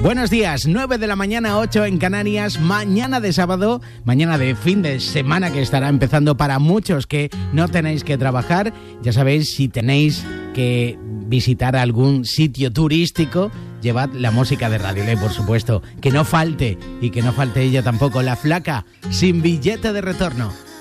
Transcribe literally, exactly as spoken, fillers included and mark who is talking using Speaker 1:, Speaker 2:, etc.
Speaker 1: Buenos días, nueve de la mañana, ocho en Canarias, mañana de sábado, mañana de fin de semana que estará empezando para muchos que no tenéis que trabajar. Ya sabéis, si tenéis que visitar algún sitio turístico, llevad la música de Radio Lé, por supuesto, que no falte y que no falte ella tampoco, La Flaca, sin billete de retorno.